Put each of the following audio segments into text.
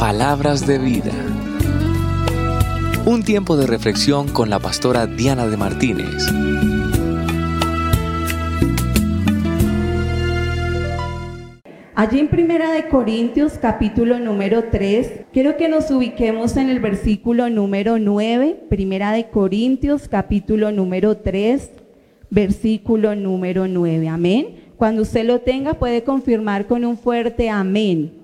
Palabras de vida. Un tiempo de reflexión con la pastora Diana de Martínez. Allí en Primera de Corintios, capítulo número 3, quiero que nos ubiquemos en el versículo número 9, Primera de Corintios, capítulo número 3, versículo número 9, amén. Cuando usted lo tenga puede confirmar con un fuerte amén.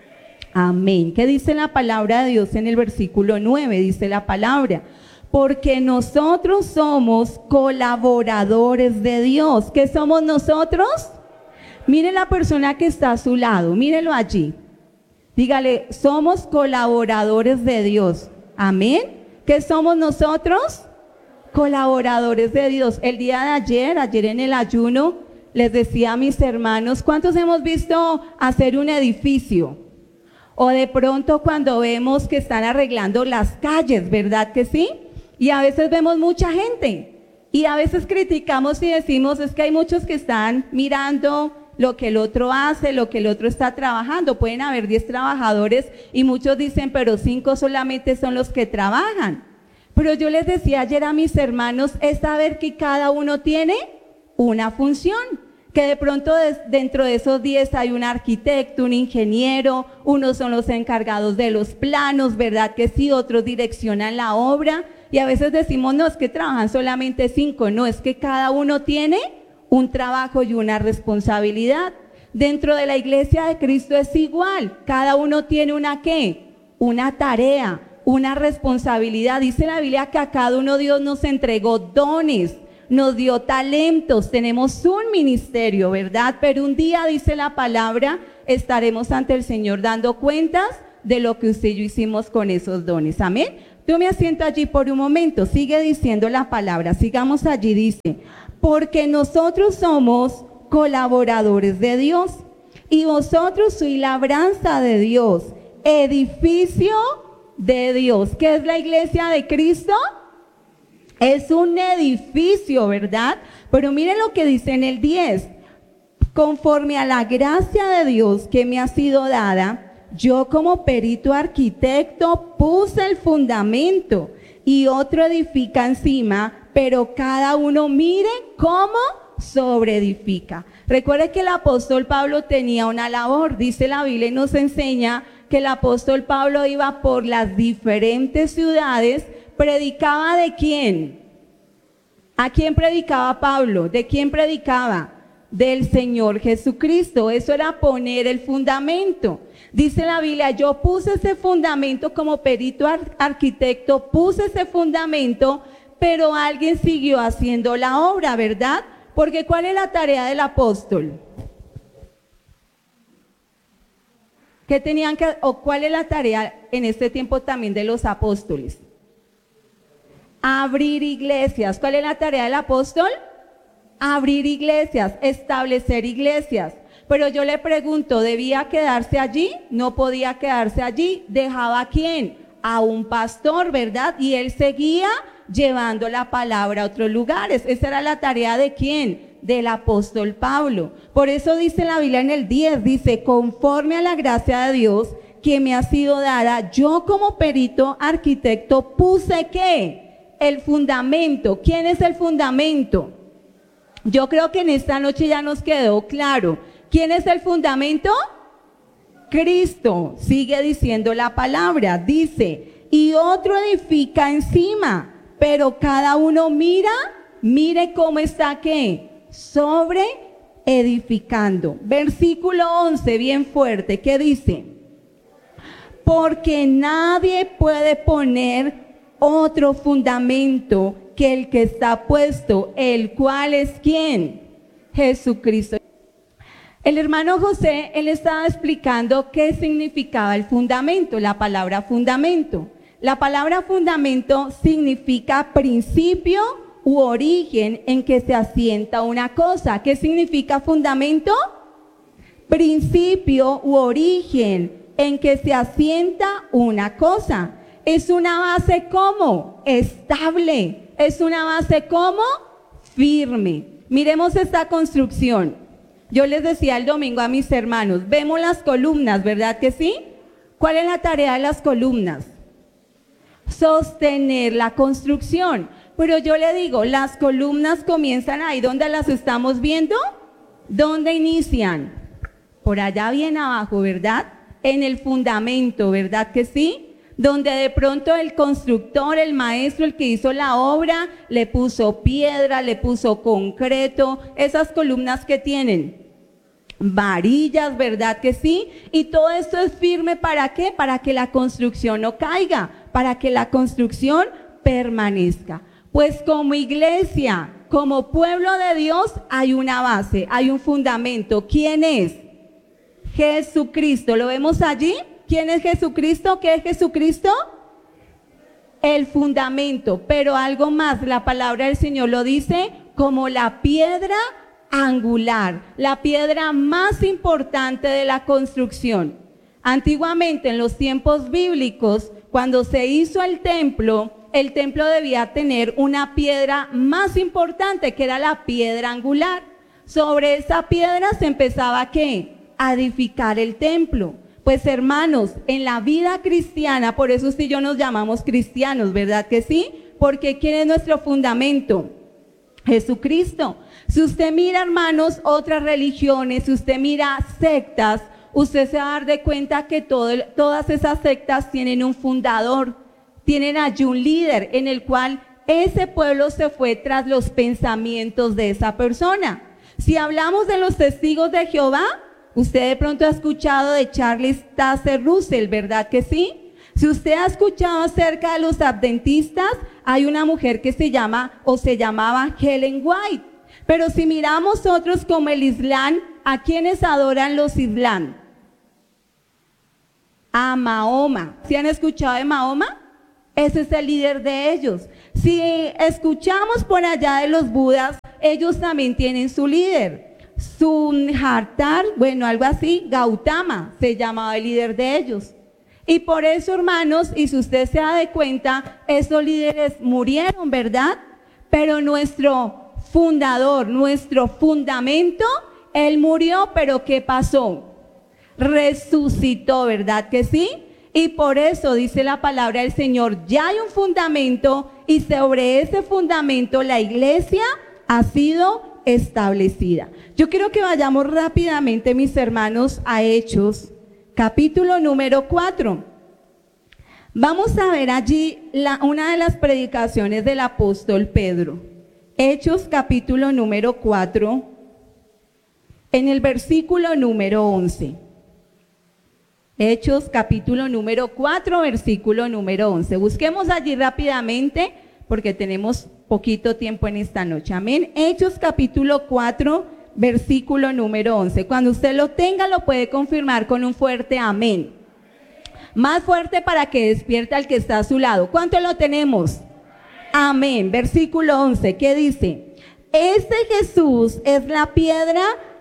Amén. ¿Qué dice la palabra de Dios en el versículo 9? Dice la palabra, porque nosotros somos colaboradores de Dios. ¿Qué somos nosotros? Mire la persona que está a su lado, mírelo allí. Dígale, somos colaboradores de Dios. Amén. ¿Qué somos nosotros? Colaboradores de Dios. El día de ayer en el ayuno, les decía a mis hermanos, ¿cuántos hemos visto hacer un edificio? O de pronto cuando vemos que están arreglando las calles, ¿verdad que sí? Y a veces vemos mucha gente. Y a veces criticamos y decimos, es que hay muchos que están mirando lo que el otro hace, lo que el otro está trabajando. Pueden haber 10 trabajadores y muchos dicen, pero 5 solamente son los que trabajan. Pero yo les decía ayer a mis hermanos, es saber que cada uno tiene una función. Que de pronto dentro de esos 10 hay un arquitecto, un ingeniero, unos son los encargados de los planos, ¿verdad que sí? Otros direccionan la obra. Y a veces decimos, no, es que trabajan solamente 5. No, es que cada uno tiene un trabajo y una responsabilidad. Dentro de la iglesia de Cristo es igual. Cada uno tiene una ¿qué? Una tarea, una responsabilidad. Dice la Biblia que a cada uno Dios nos entregó dones, nos dio talentos, tenemos un ministerio, ¿verdad? Pero un día, dice la palabra, estaremos ante el Señor dando cuentas de lo que usted y yo hicimos con esos dones. Amén. Yo me asiento allí por un momento, sigue diciendo la palabra, sigamos allí, dice, porque nosotros somos colaboradores de Dios y vosotros sois labranza de Dios, edificio de Dios. ¿Qué es la iglesia de Cristo? Es un edificio, ¿verdad? Pero miren lo que dice en el 10, conforme a la gracia de Dios que me ha sido dada, yo como perito arquitecto puse el fundamento y otro edifica encima, pero cada uno mire cómo sobreedifica. Recuerde que el apóstol Pablo tenía una labor, dice la Biblia y nos enseña que el apóstol Pablo iba por las diferentes ciudades. ¿Predicaba de quién? ¿A quién predicaba Pablo? ¿De quién predicaba? Del Señor Jesucristo. Eso era poner el fundamento. Dice la Biblia, yo puse ese fundamento como perito arquitecto, puse ese fundamento, pero alguien siguió haciendo la obra, ¿verdad? Porque ¿cuál es la tarea del apóstol? ¿Qué tenían que, o cuál es la tarea en este tiempo también de los apóstoles? Abrir iglesias. ¿Cuál es la tarea del apóstol? Abrir iglesias, establecer iglesias. Pero yo le pregunto, ¿debía quedarse allí? No podía quedarse allí. ¿Dejaba a quién? A un pastor, ¿verdad? Y él seguía llevando la palabra a otros lugares. Esa era la tarea ¿de quién? Del apóstol Pablo. Por eso dice la Biblia en el 10, dice, conforme a la gracia de Dios que me ha sido dada, yo como perito arquitecto puse ¿qué? El fundamento. ¿Quién es el fundamento? Yo creo que en esta noche ya nos quedó claro. ¿Quién es el fundamento? Cristo. Sigue diciendo la palabra. Dice, y otro edifica encima, pero cada uno mire cómo está ¿qué? Sobre edificando. Versículo 11, bien fuerte. ¿Qué dice? Porque nadie puede poner otro fundamento que el que está puesto, el cual es ¿quién? Jesucristo. El hermano José, él estaba explicando qué significaba el fundamento, la palabra fundamento. La palabra fundamento significa principio u origen en que se asienta una cosa. ¿Qué significa fundamento? Principio u origen en que se asienta una cosa. Es una base ¿cómo? Estable. Es una base ¿cómo? Firme. Miremos esta construcción. Yo les decía el domingo a mis hermanos, vemos las columnas, ¿verdad que sí? ¿Cuál es la tarea de las columnas? Sostener la construcción. Pero yo le digo, las columnas comienzan ahí donde las estamos viendo. ¿Dónde inician? Por allá bien abajo, ¿verdad? En el fundamento, ¿verdad que sí? Donde de pronto el constructor, el maestro, el que hizo la obra, le puso piedra, le puso concreto, esas columnas que tienen varillas, ¿verdad que sí? Y todo esto es firme, ¿para qué? Para que la construcción no caiga, para que la construcción permanezca. Pues como iglesia, como pueblo de Dios, hay una base, hay un fundamento. ¿Quién es? Jesucristo. ¿Lo vemos allí? ¿Quién es Jesucristo? ¿Qué es Jesucristo? El fundamento. Pero algo más, la palabra del Señor lo dice como la piedra angular, la piedra más importante de la construcción. Antiguamente, en los tiempos bíblicos, cuando se hizo el templo debía tener una piedra más importante, que era la piedra angular. Sobre esa piedra se empezaba, ¿qué? A edificar el templo. Pues hermanos, en la vida cristiana, por eso usted y yo nos llamamos cristianos, ¿verdad que sí? Porque ¿quién es nuestro fundamento? Jesucristo. Si usted mira, hermanos, otras religiones, si usted mira sectas, usted se va a dar de cuenta que todas esas sectas tienen un fundador, tienen allí un líder en el cual ese pueblo se fue tras los pensamientos de esa persona. Si hablamos de los testigos de Jehová, usted de pronto ha escuchado de Charles Taze Russell, ¿verdad que sí? Si usted ha escuchado acerca de los adventistas, hay una mujer que se llamaba Helen White. Pero si miramos otros como el Islam, ¿a quiénes adoran los Islam? A Mahoma. ¿Sí han escuchado de Mahoma? Ese es el líder de ellos. Si escuchamos por allá de los budas, ellos también tienen su líder. Sunhartar, bueno, algo así, Gautama se llamaba el líder de ellos. Y por eso, hermanos, y si usted se da de cuenta, esos líderes murieron, ¿verdad? Pero nuestro fundador, nuestro fundamento, él murió, pero ¿qué pasó? Resucitó, ¿verdad que sí? Y por eso dice la palabra del Señor, ya hay un fundamento y sobre ese fundamento la iglesia ha sido establecida. Yo quiero que vayamos rápidamente, mis hermanos, a Hechos, capítulo número 4. Vamos a ver allí una de las predicaciones del apóstol Pedro. Hechos, capítulo número 4, en el versículo número 11. Hechos, capítulo número 4, versículo número 11. Busquemos allí rápidamente, porque tenemos poquito tiempo en esta noche. Amén. Hechos, capítulo 4, versículo número 11. Cuando usted lo tenga, lo puede confirmar con un fuerte amén. Más fuerte para que despierte al que está a su lado. ¿Cuánto lo tenemos? Amén. Versículo 11, ¿qué dice? Este Jesús es la piedra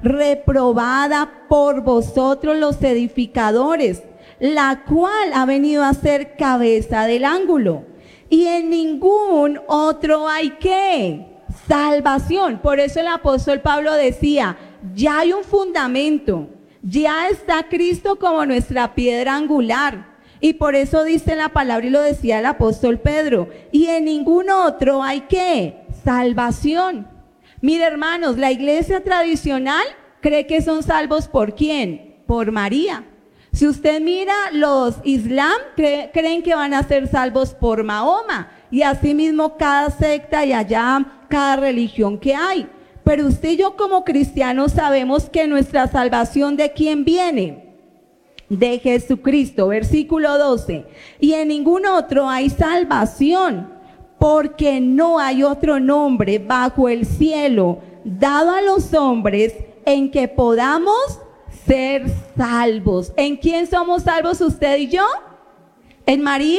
reprobada por vosotros los edificadores, la cual ha venido a ser cabeza del ángulo. Y en ningún otro hay ¿qué? Salvación. Por eso el apóstol Pablo decía, ya hay un fundamento, ya está Cristo como nuestra piedra angular. Y por eso dice la palabra, y lo decía el apóstol Pedro, y en ningún otro hay ¿qué? Salvación. Mire, hermanos, la iglesia tradicional cree que son salvos ¿por quién? Por María. Si usted mira, los Islam creen que van a ser salvos por Mahoma, y asimismo cada secta y allá cada religión que hay. Pero usted y yo como cristianos sabemos que nuestra salvación ¿de quién viene? De Jesucristo. Versículo 12. Y en ningún otro hay salvación, porque no hay otro nombre bajo el cielo dado a los hombres en que podamos ser salvos. ¿En quién somos salvos usted y yo? ¿En María?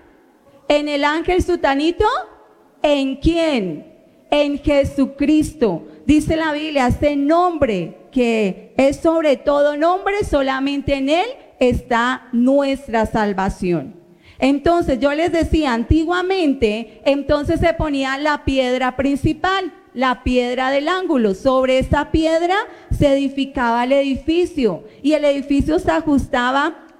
¿En el ángel sutanito? ¿En quién? En Jesucristo. Dice la Biblia, ese nombre que es sobre todo nombre, solamente en él está nuestra salvación. Entonces yo les decía, antiguamente, entonces se ponía la piedra principal, la piedra del ángulo. Sobre esa piedra se edificaba el edificio, y el edificio se ajustaba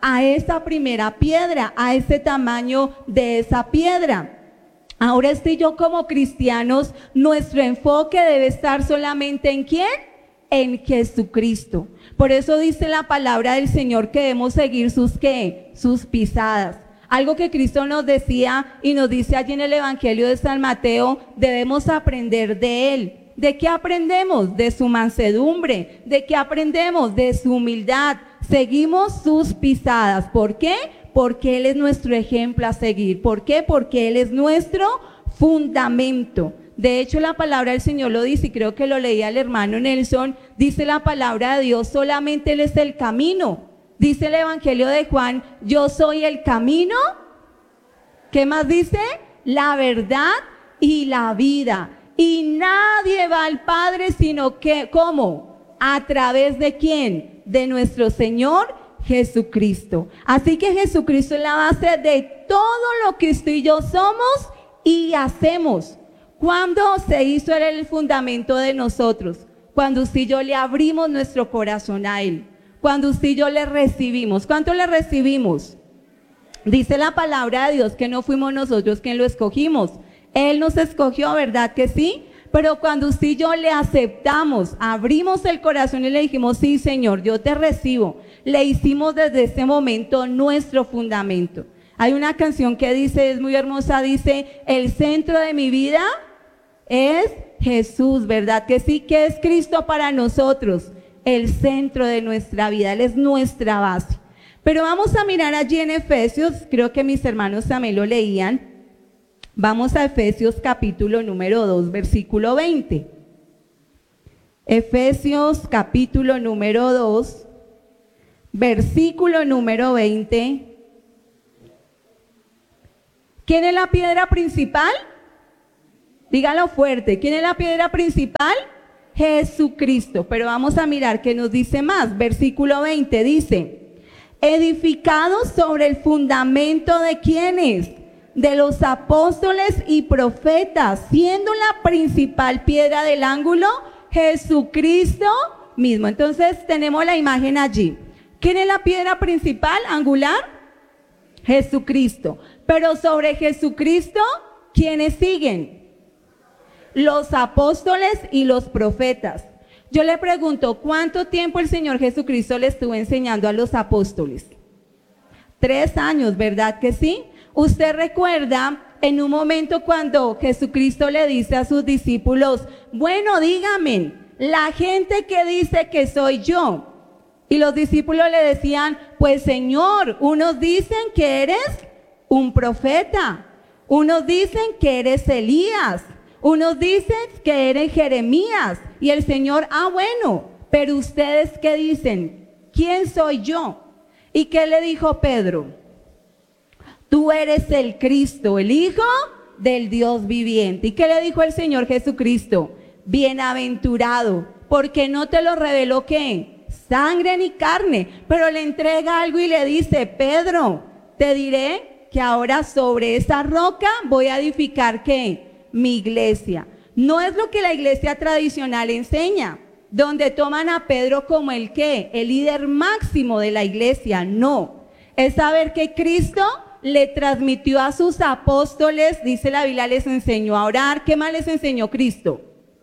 a esa primera piedra, a ese tamaño de esa piedra. Ahora yo como cristianos, nuestro enfoque debe estar solamente ¿en quién? En Jesucristo. Por eso dice la palabra del Señor que debemos seguir sus ¿qué? Sus pisadas. Algo que Cristo nos decía y nos dice allí en el Evangelio de San Mateo, debemos aprender de Él. ¿De qué aprendemos? De su mansedumbre. ¿De qué aprendemos? De su humildad. Seguimos sus pisadas. ¿Por qué? Porque Él es nuestro ejemplo a seguir. ¿Por qué? Porque Él es nuestro fundamento. De hecho, la palabra del Señor lo dice, y creo que lo leía el hermano Nelson, dice la palabra de Dios, solamente Él es el camino. Dice el Evangelio de Juan, yo soy el camino. ¿Qué más dice? La verdad y la vida. Y nadie va al Padre sino que, ¿cómo? ¿A través de quién? De nuestro Señor Jesucristo. Así que Jesucristo es la base de todo lo que usted y yo somos y hacemos. ¿Cuándo se hizo Él el fundamento de nosotros? Cuando usted y yo le abrimos nuestro corazón a Él. Cuando usted y yo le recibimos. ¿Cuánto le recibimos? Dice la palabra de Dios que no fuimos nosotros quien lo escogimos. Él nos escogió, ¿verdad que sí? Pero cuando usted y yo le aceptamos, abrimos el corazón y le dijimos, sí, Señor, yo te recibo. Le hicimos desde ese momento nuestro fundamento. Hay una canción que dice, es muy hermosa, dice, el centro de mi vida es Jesús, ¿verdad que sí? ¿Qué es Cristo para nosotros? El centro de nuestra vida, Él es nuestra base. Pero vamos a mirar allí en Efesios, creo que mis hermanos también lo leían. Vamos a Efesios capítulo número 2, versículo 20. Efesios capítulo número 2, versículo número 20. ¿Quién es la piedra principal? Dígalo fuerte. ¿Quién es la piedra principal? Jesucristo. Pero vamos a mirar qué nos dice más. Versículo 20 dice, edificados sobre el fundamento de ¿quiénes? De los apóstoles y profetas, siendo la principal piedra del ángulo Jesucristo mismo. Entonces tenemos la imagen allí. ¿Quién es la piedra principal angular? Jesucristo. Pero sobre Jesucristo, ¿quiénes siguen? Los apóstoles y los profetas. Yo le pregunto, ¿cuánto tiempo el Señor Jesucristo le estuvo enseñando a los apóstoles? 3 años, ¿verdad que sí? Usted recuerda en un momento cuando Jesucristo le dice a sus discípulos, bueno, dígame, la gente que dice que soy yo. Y los discípulos le decían, pues Señor, unos dicen que eres un profeta, unos dicen que eres Elías, unos dicen que eres Jeremías. Y el Señor, bueno, pero ustedes ¿qué dicen? ¿Quién soy yo? ¿Y qué le dijo Pedro? Tú eres el Cristo, el Hijo del Dios viviente. ¿Y qué le dijo el Señor Jesucristo? Bienaventurado, porque no te lo reveló ¿qué? Sangre ni carne, pero le entrega algo y le dice, Pedro, te diré que ahora sobre esa roca voy a edificar ¿qué? Mi iglesia. No es lo que la iglesia tradicional enseña, donde toman a Pedro como el ¿qué? El líder máximo de la iglesia. No, es saber que Cristo le transmitió a sus apóstoles, dice la Biblia, les enseñó a orar. ¿Qué más les enseñó Cristo?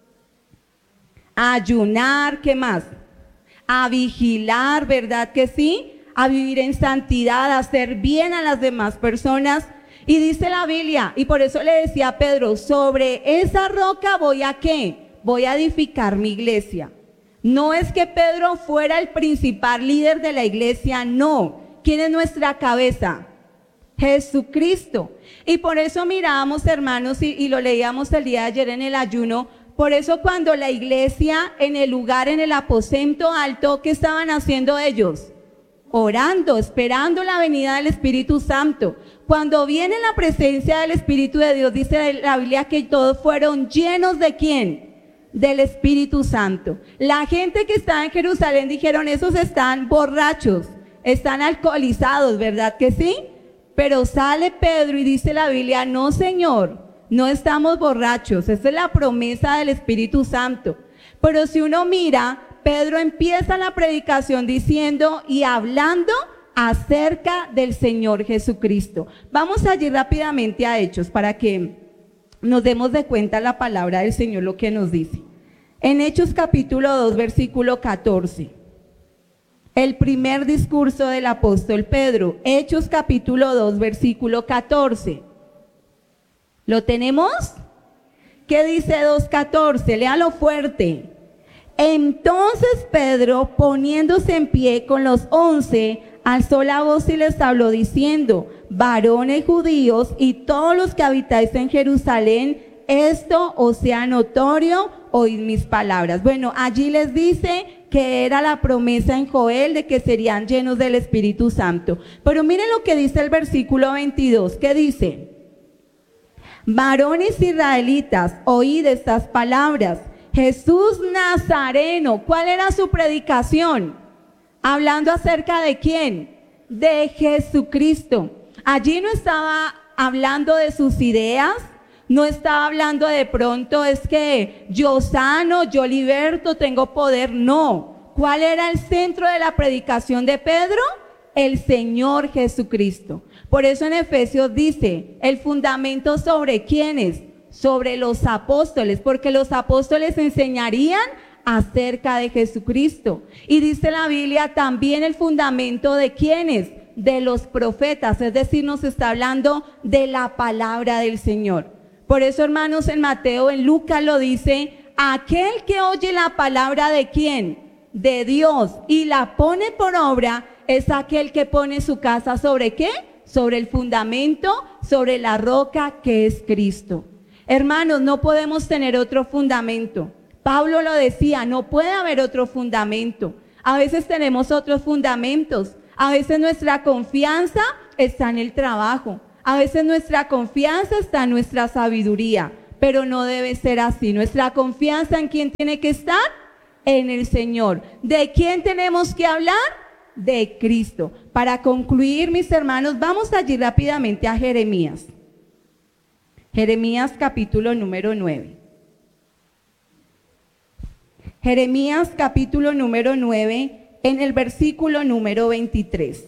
A ayunar, ¿qué más? A vigilar, ¿verdad que sí? A vivir en santidad, a hacer bien a las demás personas. Y dice la Biblia, y por eso le decía a Pedro, sobre esa roca voy a ¿qué? Voy a edificar mi iglesia. No es que Pedro fuera el principal líder de la iglesia, no. ¿Quién es nuestra cabeza? Jesucristo. Y por eso mirábamos, hermanos, y lo leíamos el día de ayer en el ayuno, por eso cuando la iglesia en el lugar, en el aposento alto, ¿qué estaban haciendo ellos? Orando, esperando la venida del Espíritu Santo. Cuando viene la presencia del Espíritu de Dios, dice la Biblia que todos fueron llenos ¿de quién? Del Espíritu Santo. La gente que estaba en Jerusalén dijeron, esos están borrachos, están alcoholizados, ¿verdad que sí? Pero sale Pedro y dice la Biblia, no Señor, no estamos borrachos, esa es la promesa del Espíritu Santo. Pero si uno mira, Pedro empieza la predicación diciendo y hablando acerca del Señor Jesucristo. Vamos allí rápidamente a Hechos para que nos demos de cuenta la palabra del Señor, lo que nos dice. En Hechos capítulo 2, versículo 14. El primer discurso del apóstol Pedro. Hechos capítulo 2, versículo 14. ¿Lo tenemos? ¿Qué dice 2:14? Léalo fuerte. Entonces Pedro, poniéndose en pie con los 11, alzó la voz y les habló diciendo: varones judíos y todos los que habitáis en Jerusalén, esto os sea notorio, oíd mis palabras. Bueno, allí les dice que era la promesa en Joel de que serían llenos del Espíritu Santo. Pero miren lo que dice el versículo 22, ¿qué dice? Varones israelitas, oíd estas palabras. Jesús Nazareno, ¿cuál era su predicación? Hablando acerca de ¿quién? De Jesucristo. Allí no estaba hablando de sus ideas, no estaba hablando de pronto es que yo sano, yo liberto, tengo poder, no. ¿Cuál era el centro de la predicación de Pedro? El Señor Jesucristo. Por eso en Efesios dice, el fundamento sobre ¿quiénes? Sobre los apóstoles, porque los apóstoles enseñarían acerca de Jesucristo. Y dice la Biblia también el fundamento de ¿quiénes? De los profetas, es decir, nos está hablando de la palabra del Señor. Por eso, hermanos, en Mateo, en Lucas lo dice, aquel que oye la palabra de ¿quién? De Dios y la pone por obra, es aquel que pone su casa ¿sobre qué? Sobre el fundamento, sobre la roca que es Cristo. Hermanos, no podemos tener otro fundamento. Pablo lo decía, no puede haber otro fundamento. A veces tenemos otros fundamentos. A veces nuestra confianza está en el trabajo. A veces nuestra confianza está en nuestra sabiduría. Pero no debe ser así. Nuestra confianza, ¿en quién tiene que estar? En el Señor. ¿De quién tenemos que hablar? De Cristo. Para concluir, mis hermanos, vamos allí rápidamente a Jeremías. Jeremías capítulo número 9. Jeremías capítulo número 9, en el versículo número 23.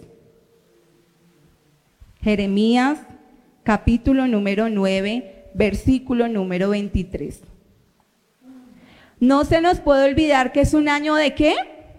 Jeremías capítulo número 9, versículo número 23. No se nos puede olvidar que es un año de ¿qué?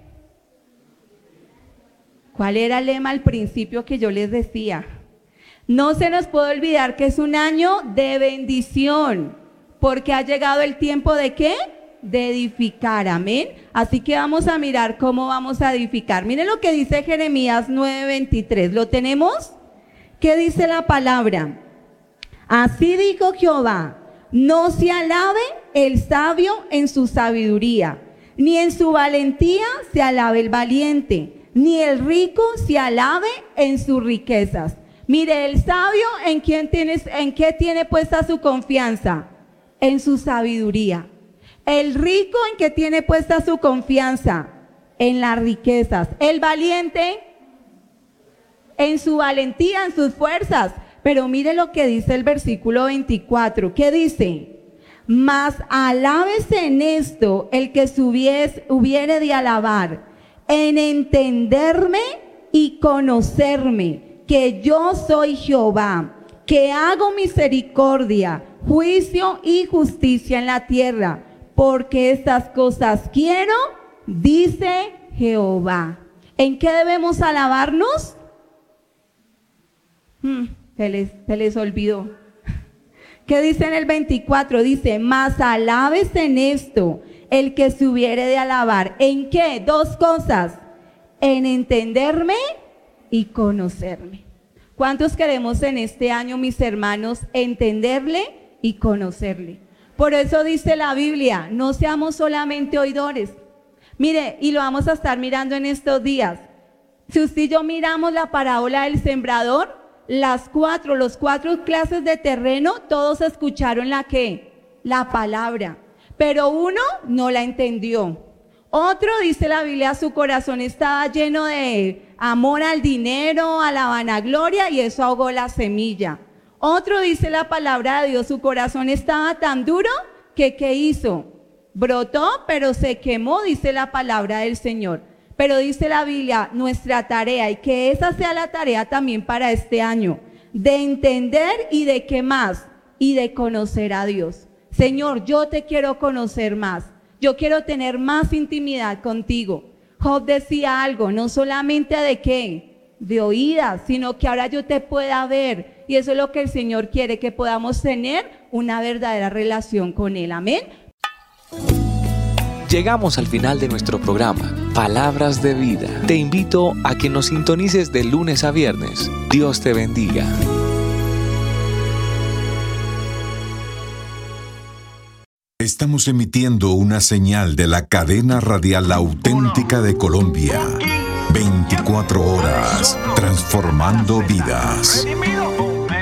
¿Cuál era el lema al principio que yo les decía? No se nos puede olvidar que es un año de bendición, porque ha llegado el tiempo de ¿qué? De edificar, amén. Así que vamos a mirar cómo vamos a edificar. Miren lo que dice Jeremías 9:23. ¿Lo tenemos? ¿Qué dice la palabra? Así dijo Jehová: no se alabe el sabio en su sabiduría, ni en su valentía se alabe el valiente, ni el rico se alabe en sus riquezas. Mire, el sabio, ¿en qué tiene puesta su confianza? En su sabiduría. El rico, ¿en qué tiene puesta su confianza? En las riquezas. El valiente, en su valentía, en sus fuerzas. Pero mire lo que dice el versículo 24. ¿Qué dice? Mas alábese en esto el que hubiere de alabar, en entenderme y conocerme, que yo soy Jehová, que hago misericordia, juicio y justicia en la tierra, porque estas cosas quiero, dice Jehová. ¿En qué debemos alabarnos? Se les olvidó. ¿Qué dice en el 24? Dice, mas alabes en esto el que se hubiere de alabar. ¿En qué? Dos cosas. En entenderme y conocerme. ¿Cuántos queremos en este año, mis hermanos, entenderle y conocerle? Por eso dice la Biblia, no seamos solamente oidores. Mire, y lo vamos a estar mirando en estos días. Si usted y yo miramos la parábola del sembrador, los cuatro clases de terreno, todos escucharon la palabra, pero uno no la entendió. Otro, dice la Biblia, su corazón estaba lleno de amor al dinero, a la vanagloria, y eso ahogó la semilla. Otro, dice la palabra de Dios, su corazón estaba tan duro que ¿qué hizo? Brotó, pero se quemó, dice la palabra del Señor. Pero dice la Biblia, nuestra tarea, y que esa sea la tarea también para este año, de entender y de qué más, y de conocer a Dios. Señor, yo te quiero conocer más, yo quiero tener más intimidad contigo. Job decía algo, no solamente de qué, de oídas, sino que ahora yo te pueda ver, y eso es lo que el Señor quiere, que podamos tener una verdadera relación con Él. Amén. Llegamos al final de nuestro programa, Palabras de Vida. Te invito a que nos sintonices de lunes a viernes. Dios te bendiga. Estamos emitiendo una señal de la cadena radial auténtica de Colombia. 24 horas, transformando vidas.